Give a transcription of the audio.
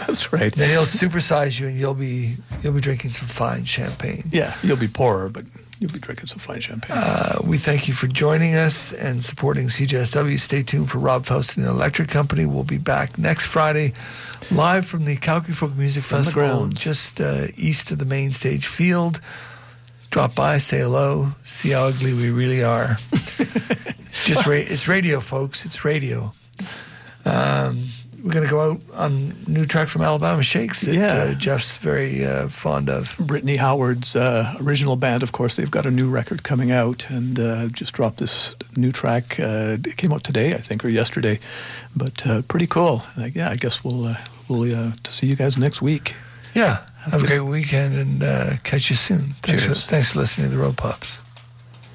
That's right. Then he'll supersize you, and you'll be drinking some fine champagne. Yeah, you'll be poorer, but you'll be drinking some fine champagne. We thank you for joining us and supporting CJSW. Stay tuned for Rob Faust and the Electric Company. We'll be back next Friday, live from the Calgary Folk Music Festival, just east of the main stage field. Drop by, say hello, see how ugly we really are. It's just it's radio, folks. It's radio. We're going to go out on a new track from Alabama Shakes that Jeff's very fond of. Brittany Howard's original band, of course, they've got a new record coming out and just dropped this new track. It came out today, I think, or yesterday, but pretty cool. I guess we'll to see you guys next week. Yeah, have a great weekend and catch you soon. Thanks for listening to the Road Pops.